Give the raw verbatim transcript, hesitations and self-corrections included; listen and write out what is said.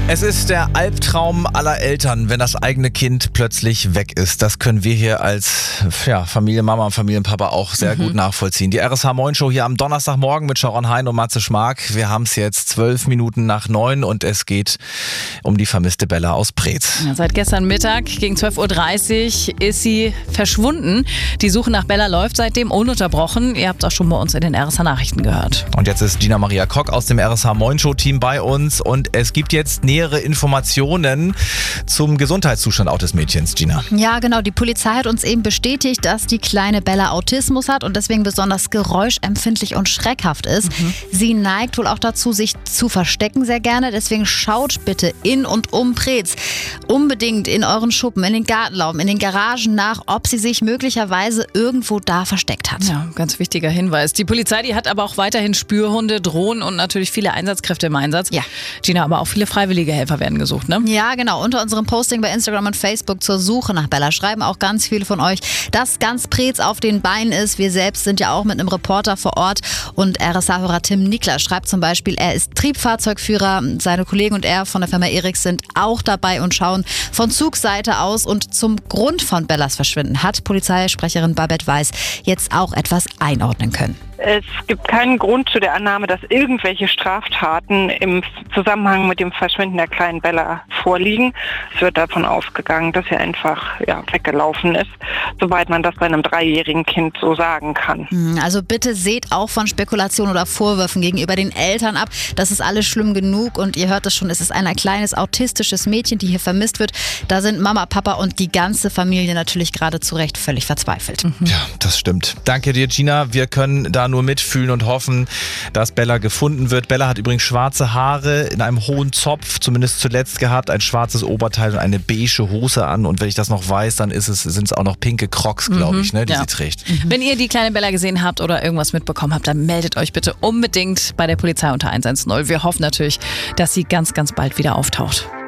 Es ist der Albtraum aller Eltern, wenn das eigene Kind plötzlich weg ist. Das können wir hier als ja, Familienmama und Familienpapa auch sehr mhm. gut nachvollziehen. Die R S H Moin Show hier am Donnerstagmorgen mit Sharon Hein und Matze Schmark. Wir haben es jetzt zwölf Minuten nach neun und es geht um die vermisste Bella aus Preetz. Ja, seit gestern Mittag gegen zwölf Uhr dreißig ist sie verschwunden. Die Suche nach Bella läuft seitdem ununterbrochen. Ihr habt es auch schon bei uns in den R S H Nachrichten gehört. Und jetzt ist Gina Maria Kock aus dem R S H Moin Show Team bei uns und es gibt jetzt nähere Informationen zum Gesundheitszustand auch des Mädchens, Gina. Ja, genau. Die Polizei hat uns eben bestätigt, dass die kleine Bella Autismus hat und deswegen besonders geräuschempfindlich und schreckhaft ist. Mhm. Sie neigt wohl auch dazu, sich zu verstecken sehr gerne. Deswegen schaut bitte in und um Preetz unbedingt in euren Schuppen, in den Gartenlauben, in den Garagen nach, ob sie sich möglicherweise irgendwo da versteckt hat. Ja, ganz wichtiger Hinweis. Die Polizei, die hat aber auch weiterhin Spürhunde, Drohnen und natürlich viele Einsatzkräfte im Einsatz. Ja. Gina, aber auch viele freiwillige Helfer werden gesucht, ne? Ja, genau. Unter unserem Posting bei Instagram und Facebook zur Suche nach Bella schreiben auch ganz viele von euch, dass ganz Preetz auf den Beinen ist. Wir selbst sind ja auch mit einem Reporter vor Ort und R S H-Hörer Tim Niklas schreibt zum Beispiel, er ist Triebfahrzeugführer. Seine Kollegen und er von der Firma Eriks sind auch dabei und schauen von Zugseite aus. Und zum Grund von Bellas Verschwinden hat Polizeisprecherin Babette Weiß jetzt auch etwas einordnen können. Es gibt keinen Grund zu der Annahme, dass irgendwelche Straftaten im Zusammenhang mit dem Verschwinden der kleinen Bella vorliegen. Es wird davon ausgegangen, dass sie einfach ja, weggelaufen ist, soweit man das bei einem dreijährigen Kind so sagen kann. Also bitte seht auch von Spekulationen oder Vorwürfen gegenüber den Eltern ab. Das ist alles schlimm genug und ihr hört es schon, es ist ein kleines autistisches Mädchen, die hier vermisst wird. Da sind Mama, Papa und die ganze Familie natürlich gerade zu Recht völlig verzweifelt. Mhm. Ja, das stimmt. Danke dir, Gina. Wir können da nur mitfühlen und hoffen, dass Bella gefunden wird. Bella hat übrigens schwarze Haare in einem hohen Zopf, zumindest zuletzt gehabt, ein schwarzes Oberteil und eine beige Hose an. Und wenn ich das noch weiß, dann ist es, sind es auch noch pinke Crocs, glaube mhm, ich, ne, die ja. sie trägt. Mhm. Wenn ihr die kleine Bella gesehen habt oder irgendwas mitbekommen habt, dann meldet euch bitte unbedingt bei der Polizei unter eins eins null. Wir hoffen natürlich, dass sie ganz, ganz bald wieder auftaucht.